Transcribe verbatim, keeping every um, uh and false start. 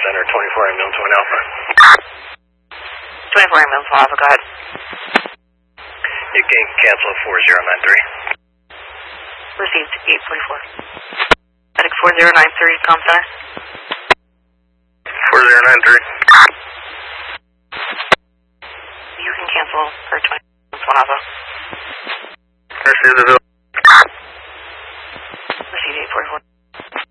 Center, twenty-four ambulance one Alpha. twenty-four ambulance one Alpha, go ahead. You can cancel four zero nine three. Received, eight forty-four. Medic four zero nine three, comm center. four zero nine three. You can cancel for twenty ambulance one Alpha. Received the bill.